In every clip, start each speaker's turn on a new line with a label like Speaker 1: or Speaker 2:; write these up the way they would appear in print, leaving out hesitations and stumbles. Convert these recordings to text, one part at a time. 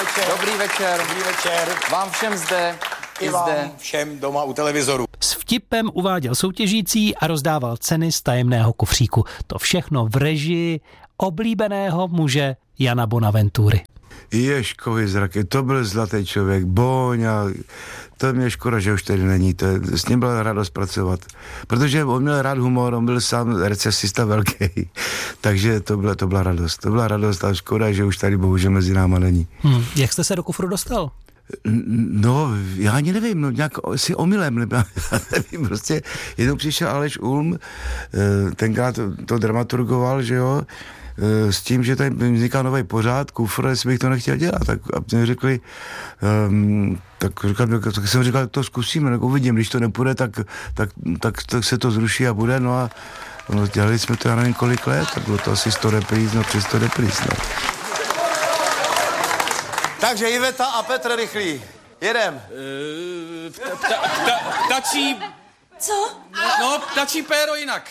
Speaker 1: večer.
Speaker 2: Dobrý večer.
Speaker 1: Dobrý večer.
Speaker 2: Vám všem zde.
Speaker 1: I vám všem doma u televizoru.
Speaker 3: S vtipem uváděl soutěžící a rozdával ceny z tajemného kufříku. To všechno v režii oblíbeného muže Jana Bonaventury.
Speaker 4: Ježkovi zraky, to byl zlatý člověk, Boňa, to mě škoda, že už tady není, s ním byla radost pracovat, protože on měl rád humor, on byl sám recesista velký, takže to byla radost a škoda, že už tady bohužel mezi náma není.
Speaker 3: Jak jste se do kufru dostal?
Speaker 4: No, já ani nevím, no nějak si omylem, nevím, prostě jednou přišel Aleš Ulm, tenkrát to dramaturgoval, že jo, s tím, že tady vzniká nový pořád, kufr, jestli bych to nechtěl dělat, tak a mě řekli, tak jsem říkal, tak to zkusíme, tak uvidím, když to nepůjde, tak se to zruší a bude, no a no, dělali jsme to, já nevím kolik let, tak bylo to asi 100 repríz, no přes 100 repríz, no.
Speaker 1: Takže Iveta a Petr rychlí. Jedem.
Speaker 2: Ptačí...
Speaker 5: Co?
Speaker 2: No, ptačí péro jinak.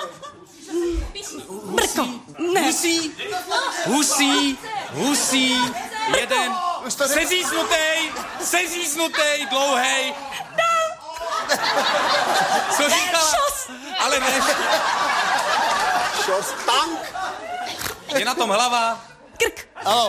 Speaker 5: Brko, ne.
Speaker 2: Husí, jeden. Sezíznutej, dlouhej. Co říkala? Ale ne.
Speaker 1: Šos, tank.
Speaker 2: Je na tom hlava.
Speaker 5: Krk.
Speaker 1: Ano.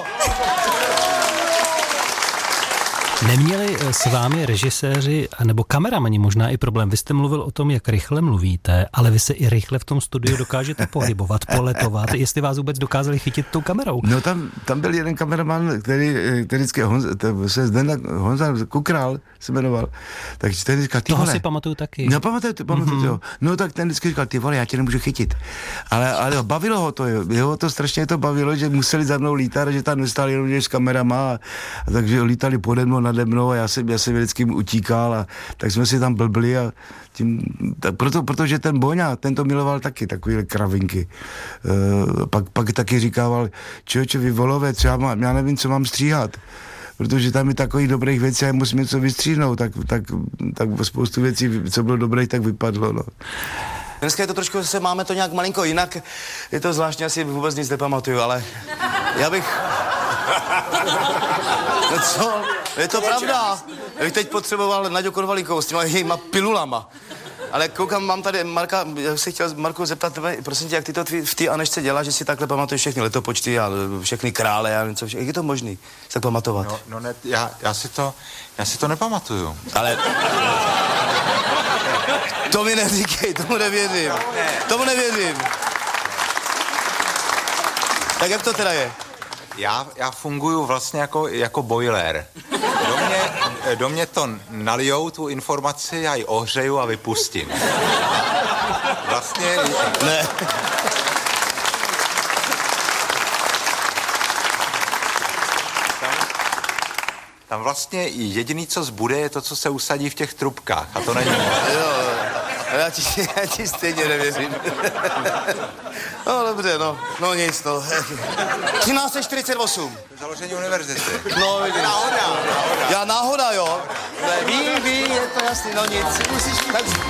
Speaker 3: Neměli s vámi režiséři nebo kameramani možná i problém? Vy jste mluvil o tom, jak rychle mluvíte, ale vy se i rychle v tom studiu dokážete pohybovat, poletovat, jestli vás vůbec dokázali chytit tou kamerou.
Speaker 4: No tam byl jeden kameraman, který vždycky Honza Kukral se jmenoval, takže ten říkal, ty
Speaker 3: toho
Speaker 4: vole.
Speaker 3: Si pamatuju taky.
Speaker 4: No pamatuju, jo. No tak ten vždycky říkal, ty vole, já tě nemůžu chytit. Ale bavilo ho to, jeho to strašně to bavilo, že museli za mnou lítat, že tam nestáli jenom s kamerama a takže lítali pode mnou, nade mnou a já jsem vždycky utíkal a tak jsme si tam blbli a tím, protože ten Boňa, ten to miloval taky, takovýhle kravinky. Pak taky říkával, člověče, vy volové, třeba já nevím, co mám stříhat, protože tam je takových dobrých věcí a musím něco vystříhnout, tak spoustu věcí, co bylo dobrých, tak vypadlo, no.
Speaker 1: Dneska je to trošku, máme to nějak malinko jinak, je to zvláštně, asi vůbec nic nepamatuju, ale já bych... No co? Je to pravda. Já bych teď potřeboval Naďu Konvalíkovou s těma pilulama. Ale koukám, mám tady Marka, já se chtěl Marku zeptat tebe, prosím tě, jak ty to v té Anešce děláš, že si takhle pamatuješ všechny letopočty a všechny krále a něco, jak je to možný tak pamatovat?
Speaker 6: No ne, já si to nepamatuju.
Speaker 1: Ale... To mi neříkej, tomu nevěřím. Tomu nevěřím. Tak jak to teda je?
Speaker 6: Já funguju vlastně jako boiler. Do mě to nalijou tu informaci, já ji ohřeju a vypustím. Vlastně...
Speaker 1: Ne.
Speaker 6: Tam vlastně jediný, co zbude, je to, co se usadí v těch trubkách. A to není moc.
Speaker 1: Jo, já ti stejně nevěřím. No dobře, no nic, no. 1348.
Speaker 6: Založení univerzity.
Speaker 1: No, vidím. Náhoda. Já náhoda, jo. Ví, je to jasný, no nic. Tak